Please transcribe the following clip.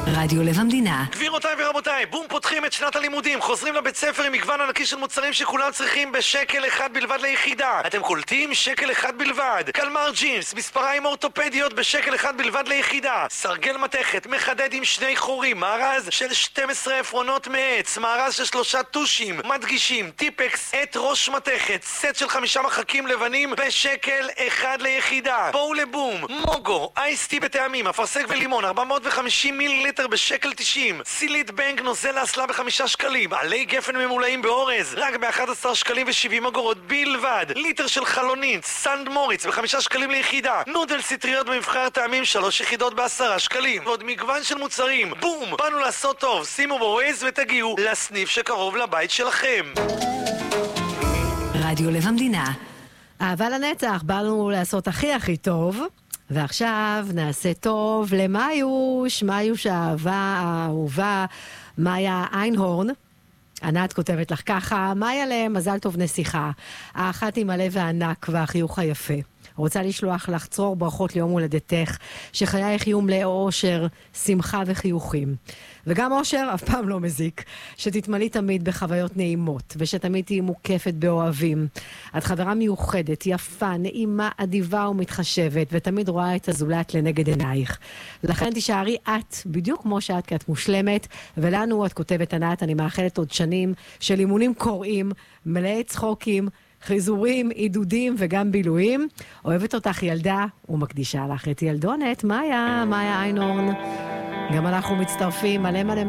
רדיו לב המדינה. גבירותיי ורבותיי, בום, פותחים את שנת הלימודים, חוזרים לבית ספר עם מגוון ענקי של מוצרים שכולם צריכים בשקל אחד בלבד ליחידה. אתם קולטים? שקל אחד בלבד. קלמר ג'ינס, מספריים אורתופדיות בשקל אחד בלבד ליחידה. סרגל מתכת, מחדד עם 2 חורים, מארז של 12 עפרונות מעץ, מארז של 3 טושים, מדגישים, טיפקס, את ראש מתכת, סט של 5 מחקים לבנים בשקל אחד ליחידה. בואו לבום, מוגו, אייסטי בטעמים, אפרסק ולימון, 450 מיליליטר בשקל 90, סילית בנק נוזל לאסלה ב5 שקלים, עלי גפן ממולאים באורז רק ב11 שקלים ו70 אגורות בלבד, ליטר של חלונית סנד מוריץ ב5 שקלים ליחידה, נודל סטריות במבחר טעמים 3 יחידות ב10 שקלים, ועוד מגוון של מוצרים. בום, באנו לעשות טוב, שימו בווייז ותגיעו לסניף שקרוב לבית שלכם. רדיו לב המדינה. אהבה לנצח, באנו לעשות הכי טוב, ועכשיו נעשה טוב למיוש, מיוש האהובה, מאיה איינהורן. ענת כותבת לך ככה: מאיה למזל טוב נסיכה, האחת עם הלב הענק והחיוך היפה. רוצה לשלוח לך צרור ברכות ליום הולדתך, שחייך יהיו מלא אושר, שמחה וחיוכים. וגם אושר אף פעם לא מזיק, שתתמלי תמיד בחוויות נעימות, ושתמיד תהי מוקפת באוהבים. את חברה מיוחדת, יפה, נעימה, אדיבה ומתחשבת, ותמיד רואה את הזולת לנגד עינייך. לכן תישארי את, בדיוק כמו שאת, כי את מושלמת, ולנו, את כותבת ענת, אני מאחלת עוד שנים של אימונים קוראים, מלאי צחוקים, חיזורים, עידודים וגם בילויים. אוהבת אותך ילדה ומקדישה לך את ילדונת, מאיה איינהורן. גם אנחנו מצטרפים מלא